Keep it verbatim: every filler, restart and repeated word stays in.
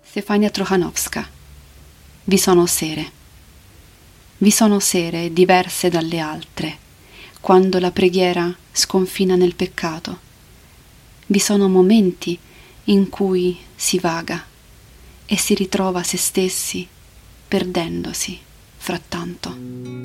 Stefania Trochanowska. Vi sono sere. Vi sono sere diverse dalle altre, quando la preghiera sconfina nel peccato. Vi sono momenti in cui si vaga e si ritrova se stessi, perdendosi frattanto.